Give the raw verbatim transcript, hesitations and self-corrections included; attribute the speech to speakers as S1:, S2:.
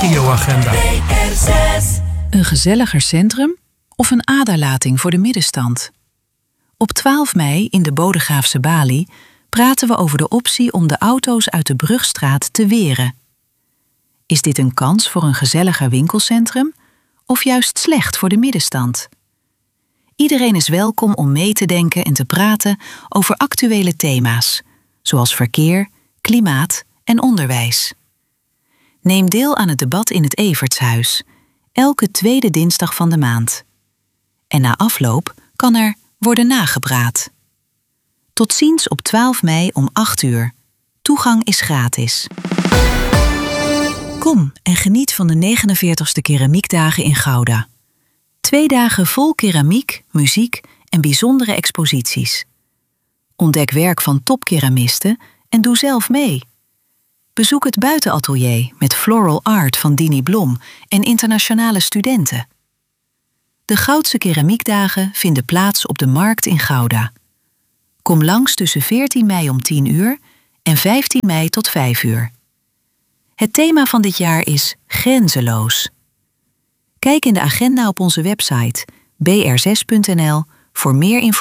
S1: regioagenda.
S2: Een gezelliger centrum of een aderlating voor de middenstand? Op twaalf mei in de Bodegraafse Bali praten we over de optie om de auto's uit de Brugstraat te weren. Is dit een kans voor een gezelliger winkelcentrum of juist slecht voor de middenstand? Iedereen is welkom om mee te denken en te praten over actuele thema's, zoals verkeer, klimaat en onderwijs. Neem deel aan het debat in het Evertshuis, elke tweede dinsdag van de maand. En na afloop kan er worden nagepraat. Tot ziens op twaalf mei om acht uur. Toegang is gratis. Kom en geniet van de negenenveertigste Keramiekdagen in Gouda. Twee dagen vol keramiek, muziek en bijzondere exposities. Ontdek werk van topkeramisten en doe zelf mee. Bezoek het buitenatelier met Floral Art van Dini Blom en internationale studenten. De Goudse Keramiekdagen vinden plaats op de Markt in Gouda. Kom langs tussen veertien mei om tien uur en vijftien mei tot vijf uur. Het thema van dit jaar is grenzeloos. Kijk in de agenda op onze website b r zes punt n l voor meer informatie.